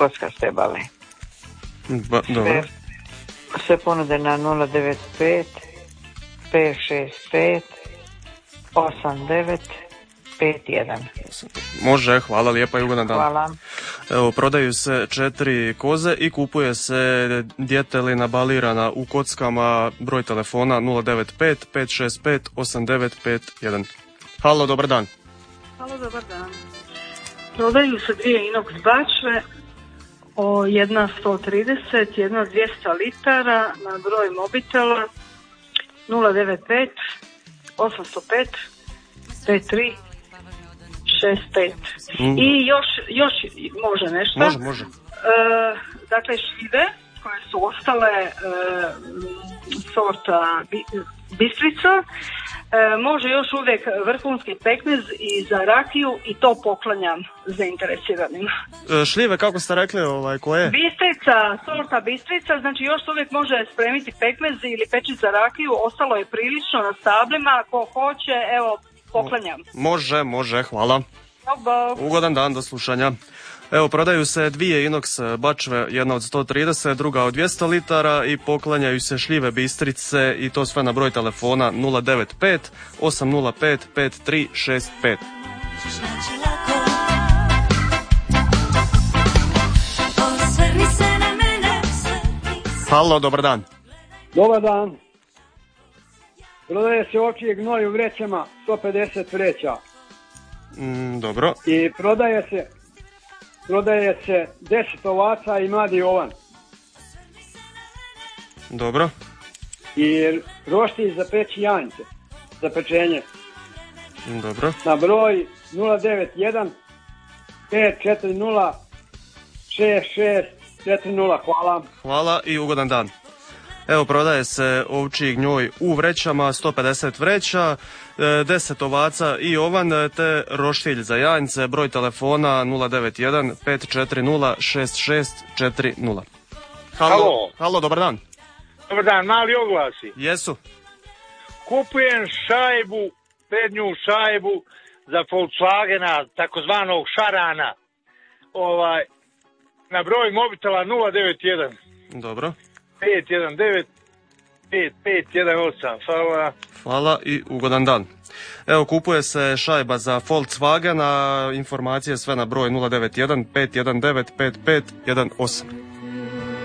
kockaste bale. Dobro. Sve ponude na 095 565 8951. Može, hvala lijepa i ugodan dan. Hvala. Evo, prodaju se 4 koze i kupuje se djetelina balirana u kockama, broj telefona 095 565 8951. Halo, dobar dan. Halo, dobar dan. Prodaju se 2 inox bačve, jedna 130, jedna 200 litara na broj mobitela 095 805 53 65. I još može nešto. Može. Dakle, šljive koje su ostale sorta bistrica, može još uvijek vrhunski pekmez i za rakiju i to poklanjam zainteresiranim. Šljive, kako ste rekli, koje? Sorta bistrica, znači još uvijek može spremiti pekmez ili peći za rakiju, ostalo je prilično na stablima, ko hoće, evo, poklanjam. Može, hvala. Bog. Ugodan dan, do slušanja. Evo, prodaju se 2 inox bačve, jedna od 130, druga od 200 litara i poklanjaju se šljive bistrice i to sve na broj telefona 095 805 5365. Halo, dobar dan. Dobar dan. Prodaje se ovčji gnoj u vrećama, 150 vreća. Dobro. I prodaje se 10 ovaca i mladi ovan. Dobro. I roštilj za peći janjce, za pečenje. Dobro. Na broj 091 540 6640. Hvala. Hvala i ugodan dan. Evo, prodaje se ovčji gnoj u vrećama, 150 vreća, 10 ovaca i ovan, te roštilj za janjce, broj telefona 091 540 6640. Halo, dobar dan. Dobar dan, mali oglasi. Jesu. Kupujem šajbu, prednju šajbu za Volkswagena, takozvanog šarana, na broj mobitela 091. Dobro. 519 5518. Hvala i ugodan dan. Evo, kupuje se šajba za Volkswagen, a informacije sve na broj 091 519 5518.